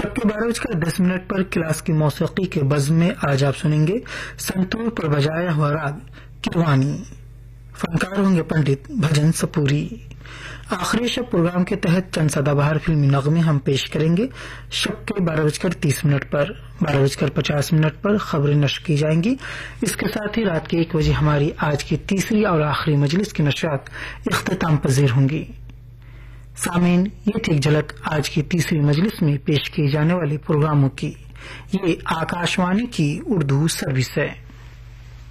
शब के 12:10 पर क्लास की मौसीकी के बज़्म में आज आप सुनेंगे संतूर पर बजाया हुआ राग किरवानी। फनकार होंगे पंडित भजन सपूरी। आखिरी शब प्रोग्राम के तहत चंद सदाबहार फिल्मी नगमे हम पेश करेंगे। शब के 12:30 पर 12:50 पर खबरें नश्र की जाएंगी। इसके साथ ही रात के 1 बजे हमारी आज की तीसरी और आखिरी मजलिस की नशरात इख्तिताम पजीर होंगी। सामीन, ये थी एक झलक आज की तीसरी मजलिस में पेश किए जाने वाले प्रोग्रामों की। ये आकाशवाणी की उर्दू सर्विस है।